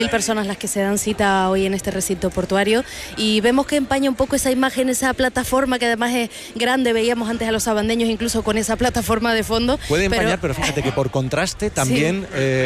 personas las que se dan cita hoy en este recinto portuario y vemos que empaña un poco esa imagen, esa plataforma que además es grande. Veíamos antes a los sabandeños incluso con esa plataforma de fondo. Puede empañar, pero fíjate que por contraste también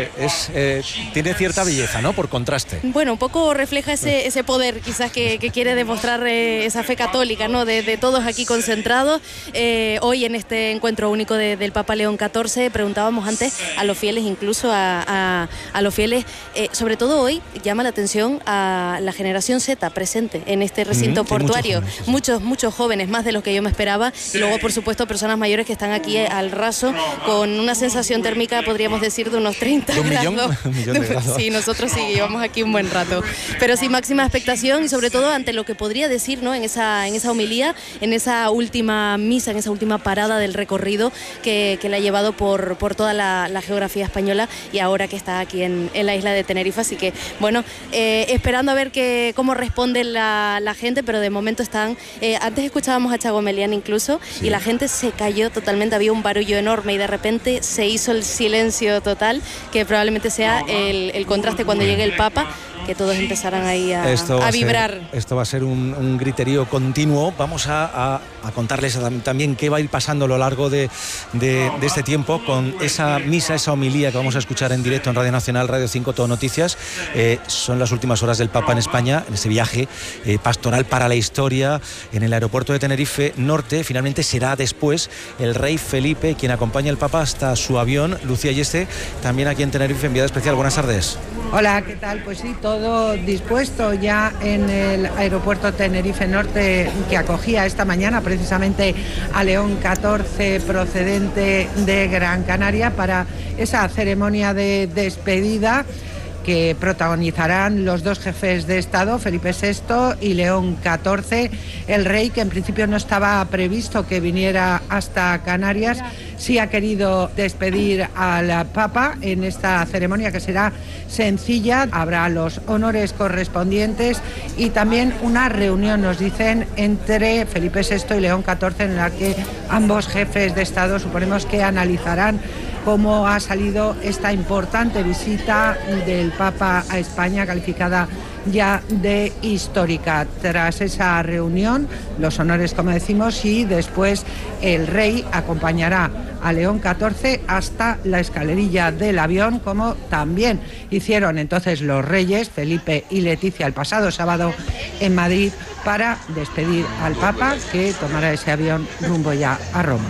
sí. Tiene cierta belleza, ¿no? Por contraste. Bueno, un poco refleja ese poder quizás que quiere demostrar esa fe católica, ¿no? De todos aquí concentrados. Hoy en este encuentro único del Papa León XIV preguntábamos antes a los fieles, incluso a los fieles, sobre todo hoy llama la atención a la generación Z presente en este recinto portuario. Muchos jóvenes, más de los que yo me esperaba, y luego por supuesto personas mayores que están aquí al raso con una sensación térmica, podríamos decir, de unos 30 grados. Un millón de grados. Sí, nosotros sí llevamos aquí un buen rato, pero sí, máxima expectación y sobre todo ante lo que podría decir, ¿no? en esa homilía, en esa última misa, en esa última parada del recorrido que la ha llevado por toda la geografía española y ahora que está aquí en la isla de Tenerife. Así que bueno, esperando a ver cómo responde la gente, pero de momento están... antes escuchábamos a Chago Melián incluso, sí. Y la gente se cayó totalmente, había un barullo enorme y de repente se hizo el silencio total, que probablemente sea el contraste cuando llegue el Papa, que todos empezarán ahí a vibrar. Esto va a ser un griterío continuo. Vamos a contarles también qué va a ir pasando a lo largo de este tiempo con esa misa, esa homilía que vamos a escuchar en directo en Radio Nacional, Radio 5, Todo Noticias. Son las últimas horas del Papa en España, en ese viaje pastoral para la historia en el aeropuerto de Tenerife Norte. Finalmente será después el rey Felipe quien acompaña al Papa hasta su avión. Lucía Yeste, también aquí en Tenerife, enviada especial. Buenas tardes. Hola, ¿qué tal? Pues sí, todo dispuesto ya en el aeropuerto Tenerife Norte, que acogía esta mañana precisamente a León XIV procedente de Gran Canaria para esa ceremonia de despedida que protagonizarán los dos jefes de Estado, Felipe VI y León XIV. El rey, que en principio no estaba previsto que viniera hasta Canarias, sí ha querido despedir al Papa en esta ceremonia, que será sencilla. Habrá los honores correspondientes y también una reunión, nos dicen, entre Felipe VI y León XIV, en la que ambos jefes de Estado suponemos que analizarán cómo ha salido esta importante visita del Papa a España, calificada ya de histórica. Tras esa reunión, los honores, como decimos, y después el rey acompañará a León XIV hasta la escalerilla del avión, como también hicieron entonces los reyes Felipe y Leticia el pasado sábado en Madrid, para despedir al Papa, que tomará ese avión rumbo ya a Roma.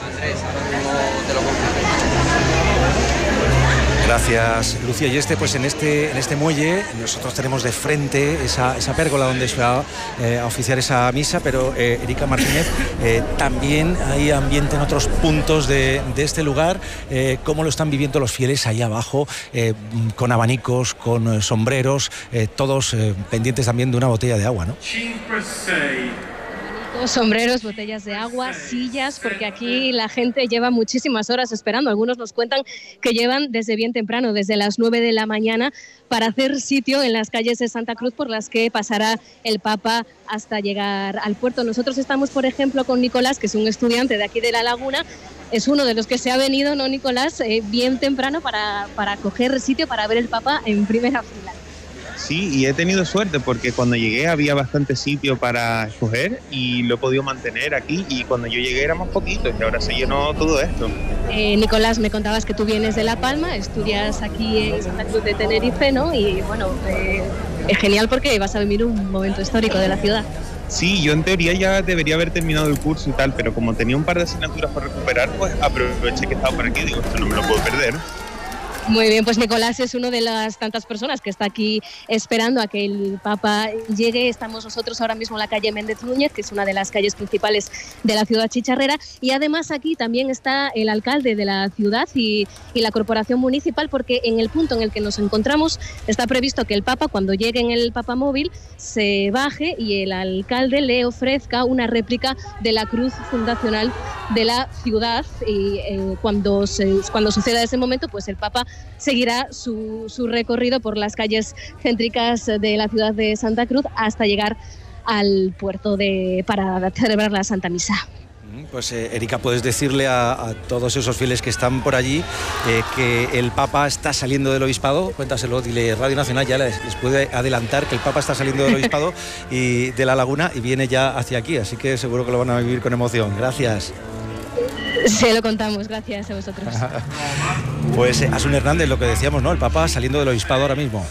Gracias, Lucía. Y pues en este muelle nosotros tenemos de frente esa pérgola donde se va a oficiar esa misa, pero Erika Martínez, también hay ambiente en otros puntos de este lugar. ¿Cómo lo están viviendo los fieles ahí abajo, con abanicos, con sombreros, todos pendientes también de una botella de agua, ¿no? Sombreros, botellas de agua, sillas, porque aquí la gente lleva muchísimas horas esperando. Algunos nos cuentan que llevan desde bien temprano, desde las 9 de la mañana, para hacer sitio en las calles de Santa Cruz por las que pasará el Papa hasta llegar al puerto. Nosotros estamos, por ejemplo, con Nicolás, que es un estudiante de aquí de La Laguna. Es uno de los que se ha venido, ¿no, Nicolás? Bien temprano para coger sitio, para ver el Papa en primera fila. Sí, y he tenido suerte porque cuando llegué había bastante sitio para escoger y lo he podido mantener aquí, y cuando yo llegué éramos poquitos y ahora se llenó todo esto. Nicolás, me contabas que tú vienes de La Palma, estudias aquí en Santa Cruz de Tenerife, ¿no? Y bueno, es genial porque vas a vivir un momento histórico de la ciudad. Sí, yo en teoría ya debería haber terminado el curso y tal, pero como tenía un par de asignaturas por recuperar, pues aproveché que estaba por aquí y digo, esto no me lo puedo perder. Muy bien, pues Nicolás es una de las tantas personas que está aquí esperando a que el Papa llegue. Estamos nosotros ahora mismo en la calle Méndez Núñez, que es una de las calles principales de la ciudad chicharrera, y además aquí también está el alcalde de la ciudad y la corporación municipal, porque en el punto en el que nos encontramos está previsto que el Papa, cuando llegue en el Papamóvil, se baje y el alcalde le ofrezca una réplica de la cruz fundacional de la ciudad, y cuando suceda ese momento, pues el Papa seguirá su recorrido por las calles céntricas de la ciudad de Santa Cruz hasta llegar al puerto para celebrar la Santa Misa. Pues Erika, puedes decirle a todos esos fieles que están por allí que el Papa está saliendo del obispado. Cuéntaselo, dile, Radio Nacional ya les puede adelantar que el Papa está saliendo del obispado y de la Laguna y viene ya hacia aquí, así que seguro que lo van a vivir con emoción. Gracias. Se lo contamos, gracias a vosotros. Pues Asun Hernández, lo que decíamos, ¿no? El Papa saliendo del obispado ahora mismo.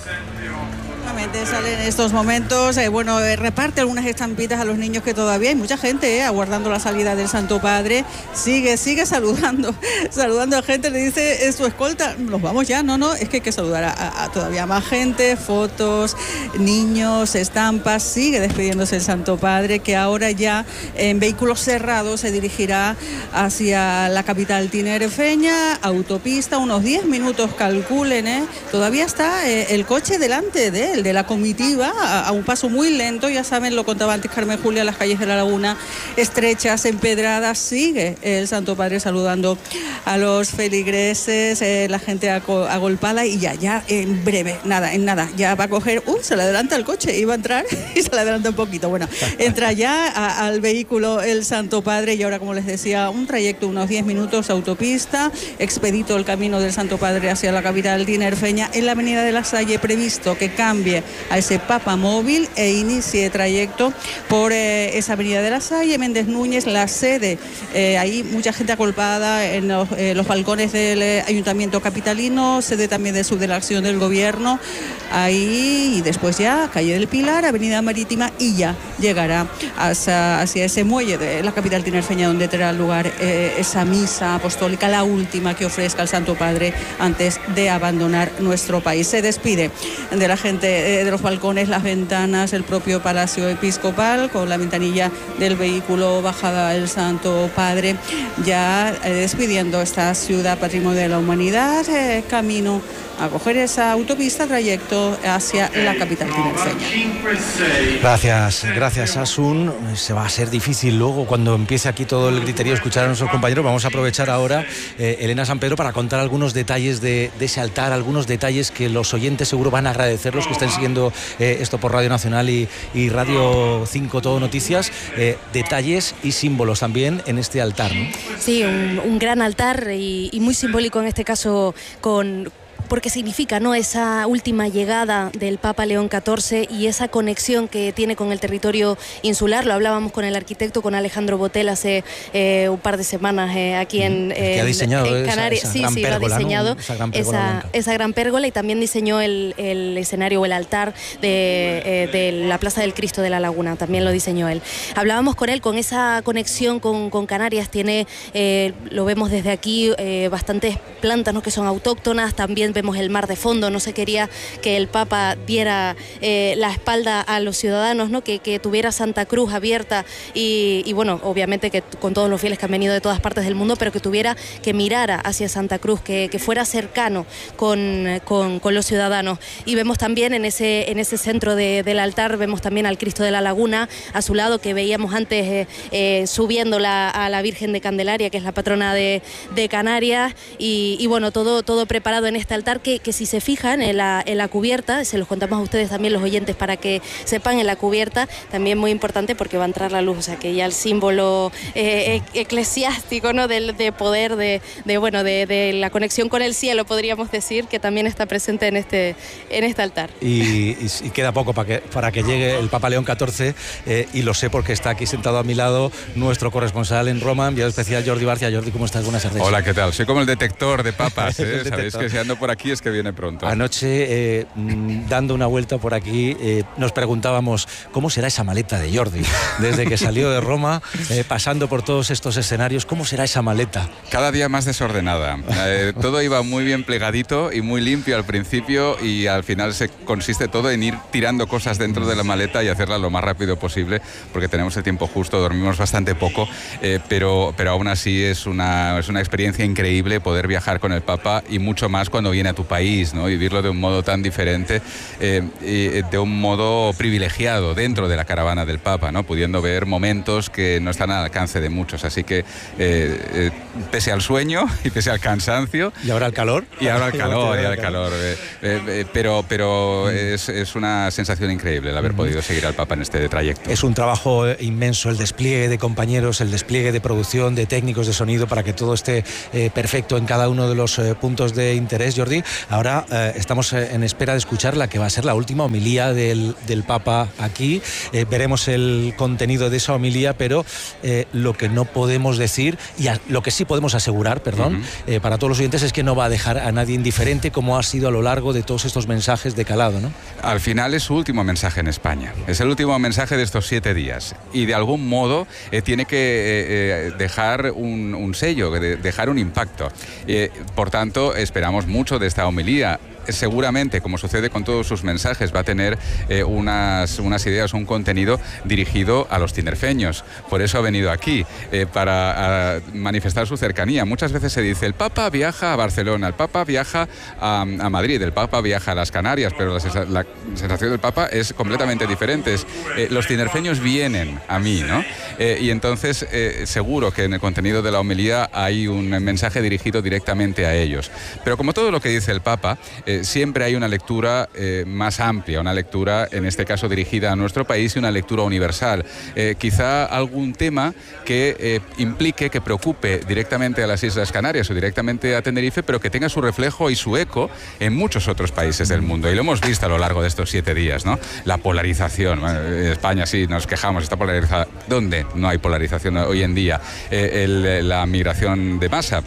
Sale en estos momentos, reparte algunas estampitas a los niños, que todavía hay mucha gente aguardando la salida del Santo Padre. Sigue saludando a gente, le dice su escolta, nos vamos ya, no, es que hay que saludar a todavía más gente, fotos, niños, estampas. Sigue despidiéndose el Santo Padre, que ahora ya en vehículos cerrados se dirigirá hacia la capital tinerfeña, autopista, unos 10 minutos calculen, todavía está el coche delante de él, de la comitiva, a un paso muy lento. Ya saben, lo contaba antes Carmen Julia, las calles de la Laguna estrechas, empedradas. Sigue el Santo Padre saludando a los feligreses, la gente agolpada, y ya en breve, en nada, ya va a coger, se le adelanta el coche, iba a entrar y se le adelanta un poquito. Bueno, entra ya al vehículo el Santo Padre, y ahora, como les decía, un trayecto, unos 10 minutos, autopista, expedito el camino del Santo Padre hacia la capital tinerfeña. En la avenida de la Salle previsto que cambie a ese Papa móvil e inicie trayecto por esa avenida de la Salle, Méndez Núñez, la sede. Ahí mucha gente agolpada en los balcones del Ayuntamiento capitalino, sede también de subdelegación del Gobierno. Ahí, y después ya calle del Pilar, avenida Marítima, y ya llegará hacia ese muelle de la capital tinerfeña, donde tendrá lugar esa misa apostólica, la última que ofrezca el Santo Padre antes de abandonar nuestro país. Se despide de la gente, de los balcones, las ventanas, el propio Palacio Episcopal, con la ventanilla del vehículo bajada el Santo Padre, ya despidiendo esta ciudad patrimonio de la humanidad, camino a coger esa autopista, trayecto hacia la capital tinerfeña. Gracias Asun. Se va a ser difícil luego, cuando empiece aquí todo el griterío, escuchar a nuestros compañeros. Vamos a aprovechar ahora, Elena San Pedro, para contar algunos detalles de ese altar, algunos detalles que los oyentes seguro van a agradecer, los que estén siguiendo esto por Radio Nacional y Radio 5 Todo Noticias, detalles y símbolos también en este altar, ¿no? Sí, un gran altar y muy simbólico en este caso, porque significa, ¿no?, esa última llegada del Papa León XIV y esa conexión que tiene con el territorio insular. Lo hablábamos con el arquitecto, con Alejandro Botel, hace un par de semanas aquí en Canarias. Sí, lo ha diseñado, ¿no? esa gran pérgola, y también diseñó el escenario o el altar de la Plaza del Cristo de la Laguna, también lo diseñó él. Hablábamos con él, con esa conexión con Canarias. Tiene, lo vemos desde aquí, bastantes plantas, ¿no?, que son autóctonas. También vemos el mar de fondo. No se quería que el Papa diera la espalda a los ciudadanos, ¿no?, que tuviera Santa Cruz abierta y bueno, obviamente que con todos los fieles que han venido de todas partes del mundo, pero que mirara hacia Santa Cruz, que fuera cercano con los ciudadanos. Y vemos también en ese centro del altar, vemos también al Cristo de la Laguna a su lado, que veíamos antes subiéndola a la Virgen de Candelaria, que es la patrona de Canarias, y bueno, todo preparado en este altar, que si se fijan en la cubierta, se los contamos a ustedes también, los oyentes, para que sepan, en la cubierta también muy importante, porque va a entrar la luz, o sea que ya el símbolo eclesiástico, ¿no?, de poder, de la conexión con el cielo, podríamos decir, que también está presente en este altar. Y queda poco para que llegue el Papa León XIV, y lo sé porque está aquí sentado a mi lado nuestro corresponsal en Roma, enviado especial Jordi Barcia. Jordi, ¿cómo estás? Buenas tardes. Hola, ¿qué tal? Soy como el detector de papas, Sabéis que si ando por aquí es que viene pronto. Anoche, dando una vuelta por aquí, nos preguntábamos cómo será esa maleta de Jordi, desde que salió de Roma, pasando por todos estos escenarios. ¿Cómo será esa maleta? Cada día más desordenada. Todo iba muy bien plegadito y muy limpio al principio, y al final consiste todo en ir tirando cosas dentro de la maleta y hacerla lo más rápido posible, porque tenemos el tiempo justo, dormimos bastante poco, pero aún así es una experiencia increíble poder viajar con el Papa, y mucho más cuando viene viene a tu país, ¿no? Y vivirlo de un modo tan diferente, de un modo privilegiado dentro de la caravana del Papa, ¿no? Pudiendo ver momentos que no están al alcance de muchos. Así que, pese al sueño y pese al cansancio... ¿Y ahora el calor? Y ahora el calor, pero es una sensación increíble el haber podido seguir al Papa en este trayecto. Es un trabajo inmenso, el despliegue de compañeros, el despliegue de producción, de técnicos de sonido, para que todo esté perfecto en cada uno de los puntos de interés, Jordi. Ahora estamos en espera de escuchar la que va a ser la última homilía del Papa aquí. Veremos el contenido de esa homilía, pero lo que no podemos decir, y lo que sí podemos asegurar, para todos los oyentes, es que no va a dejar a nadie indiferente, como ha sido a lo largo de todos estos mensajes de calado, ¿no? Al final es su último mensaje en España. Es el último mensaje de estos 7 días. Y de algún modo tiene que dejar un sello, dejar un impacto. Por tanto, esperamos mucho de esta homilía. Seguramente, como sucede con todos sus mensajes, va a tener unas ideas, un contenido dirigido a los tinerfeños. Por eso ha venido aquí, para manifestar su cercanía. Muchas veces se dice, el Papa viaja a Barcelona, el Papa viaja a Madrid, el Papa viaja a las Canarias, pero la sensación del Papa es completamente diferente. Los tinerfeños vienen a mí, ¿no? Y entonces seguro que en el contenido de la homilía hay un mensaje dirigido directamente a ellos. Pero como todo lo que dice el Papa, siempre hay una lectura más amplia, una lectura en este caso dirigida a nuestro país y una lectura universal. Quizá algún tema que implique, que preocupe directamente a las Islas Canarias o directamente a Tenerife, pero que tenga su reflejo y su eco en muchos otros países del mundo. Y lo hemos visto a lo largo de estos 7 días, ¿no? La polarización. Bueno, en España sí nos quejamos, está polarizada. ¿Dónde no hay polarización hoy en día? La migración de masa.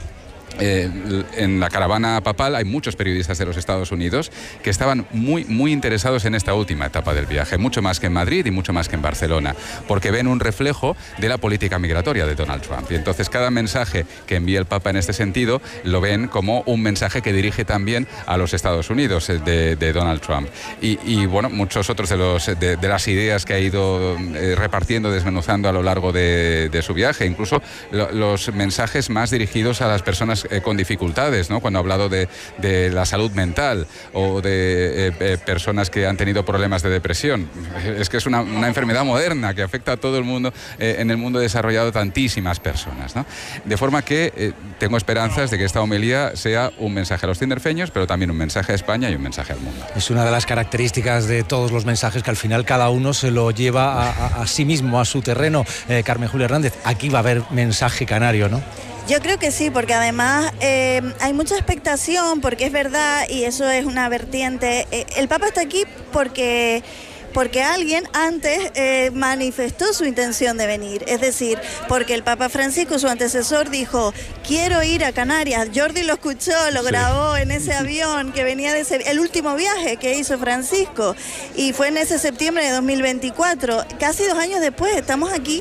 En la caravana papal hay muchos periodistas de los Estados Unidos que estaban muy interesados en esta última etapa del viaje, mucho más que en Madrid y mucho más que en Barcelona, porque ven un reflejo de la política migratoria de Donald Trump. Y entonces cada mensaje que envía el Papa en este sentido lo ven como un mensaje que dirige también a los Estados Unidos de Donald Trump. Y bueno, muchos otros de las ideas que ha ido repartiendo, desmenuzando a lo largo de su viaje, incluso los mensajes más dirigidos a las personas con dificultades, ¿no? Cuando ha hablado de la salud mental o de personas que han tenido problemas de depresión. Es que es una enfermedad moderna que afecta a todo el mundo, en el mundo desarrollado tantísimas personas, ¿no? De forma que tengo esperanzas de que esta homilía sea un mensaje a los tinerfeños, pero también un mensaje a España y un mensaje al mundo. Es una de las características de todos los mensajes, que al final cada uno se lo lleva a sí mismo, a su terreno. Carmen Julia Hernández, aquí va a haber mensaje canario, ¿no? Yo creo que sí, porque además hay mucha expectación, porque es verdad, y eso es una vertiente. El Papa está aquí porque alguien antes manifestó su intención de venir. Es decir, porque el Papa Francisco, su antecesor, dijo, quiero ir a Canarias. Jordi lo escuchó, lo grabó en ese avión que venía de el último viaje que hizo Francisco. Y fue en ese septiembre de 2024. Casi 2 años después estamos aquí.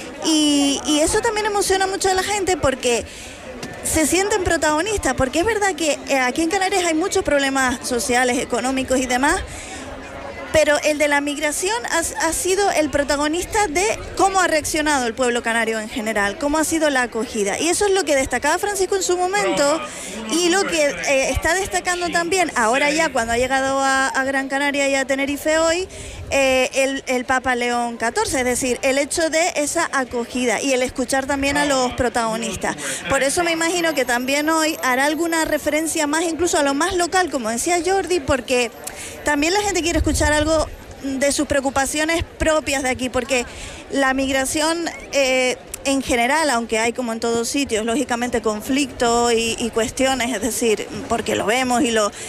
Y eso también emociona mucho a la gente, porque se sienten protagonistas, porque es verdad que aquí en Canarias hay muchos problemas sociales, económicos y demás, pero el de la migración ha sido el protagonista de cómo ha reaccionado el pueblo canario en general, cómo ha sido la acogida. Y eso es lo que destacaba Francisco en su momento, y lo que está destacando también ahora ya cuando ha llegado a Gran Canaria y a Tenerife hoy, el Papa León XIV, es decir, el hecho de esa acogida y el escuchar también a los protagonistas. Por eso me imagino que también hoy hará alguna referencia más incluso a lo más local, como decía Jordi, porque también la gente quiere escuchar algo de sus preocupaciones propias de aquí, porque la migración en general, aunque hay como en todos sitios, lógicamente conflicto y cuestiones, es decir, porque lo vemos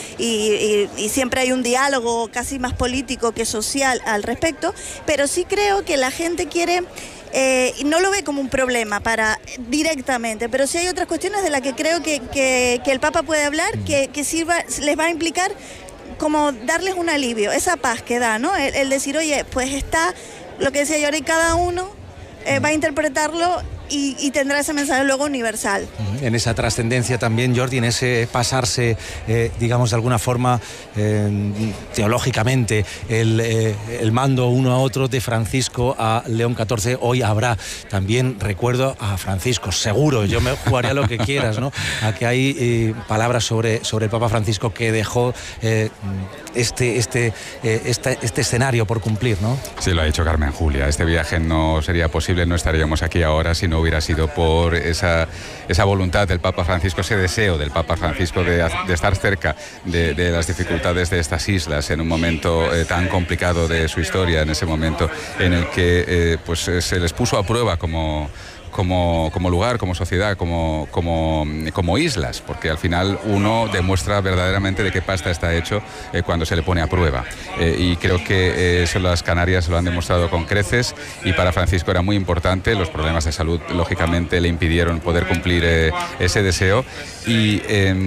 y siempre hay un diálogo casi más político que social al respecto, pero sí creo que la gente quiere... no lo ve como un problema directamente, pero sí hay otras cuestiones de las que creo que el Papa puede hablar, que sí les va a implicar como darles un alivio, esa paz que da, ¿no? El decir, oye, pues está lo que decía Jordi, cada uno va a interpretarlo y tendrá ese mensaje luego universal. En esa trascendencia también, Jordi, en ese pasarse, digamos, de alguna forma, teológicamente, el mando uno a otro de Francisco a León XIV, hoy habrá también recuerdo a Francisco, seguro, yo me jugaría lo que quieras, ¿no? A que hay palabras sobre el Papa Francisco que dejó este escenario por cumplir, ¿no? Sí, lo ha dicho Carmen Julia. Este viaje no sería posible, no estaríamos aquí ahora si no hubiera sido por esa voluntad del Papa Francisco, ese deseo del Papa Francisco de estar cerca de las dificultades de estas islas en un momento tan complicado de su historia, en ese momento en el que pues se les puso a prueba como lugar, como sociedad, como islas, porque al final uno demuestra verdaderamente de qué pasta está hecho cuando se le pone a prueba. Y creo que eso las Canarias lo han demostrado con creces, y para Francisco era muy importante. Los problemas de salud, lógicamente, le impidieron poder cumplir ese deseo. Y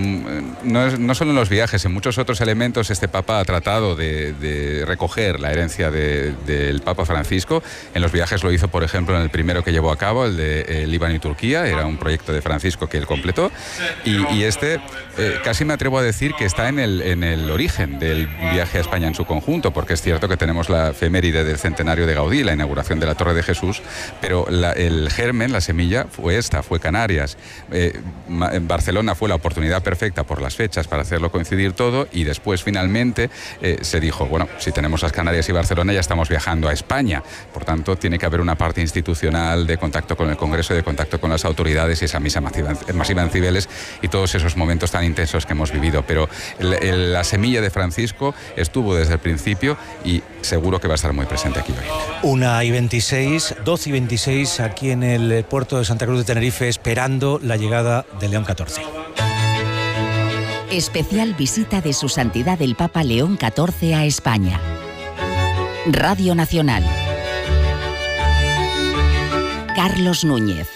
no solo en los viajes, en muchos otros elementos este Papa ha tratado de recoger la herencia del Papa Francisco. En los viajes lo hizo, por ejemplo, en el primero que llevó a cabo, el de Líbano y Turquía. Era un proyecto de Francisco que él completó, y casi me atrevo a decir que está en el origen del viaje a España en su conjunto, porque es cierto que tenemos la efeméride del centenario de Gaudí, la inauguración de la Torre de Jesús, pero el germen, la semilla, fue Canarias. Barcelona fue la oportunidad perfecta por las fechas para hacerlo coincidir todo, y después finalmente se dijo, bueno, si tenemos las Canarias y Barcelona, ya estamos viajando a España, por tanto tiene que haber una parte institucional de contacto con el Congreso, de contacto con las autoridades, y esa misa masiva en Cibeles y todos esos momentos tan intensos que hemos vivido. Pero la semilla de Francisco estuvo desde el principio y seguro que va a estar muy presente aquí hoy. 1:26, 12:26 aquí en el puerto de Santa Cruz de Tenerife, esperando la llegada de León XIV. Especial visita de Su Santidad el Papa León XIV a España. Radio Nacional. Carlos Núñez.